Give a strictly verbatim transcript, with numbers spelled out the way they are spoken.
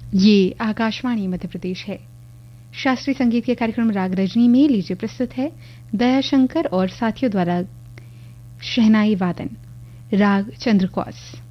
ये आकाशवाणी मध्य प्रदेश है। शास्त्रीय संगीत के कार्यक्रम राग रजनी में लीजिए प्रस्तुत है दयाशंकर और साथियों द्वारा शहनाई वादन, राग चंद्रकौस।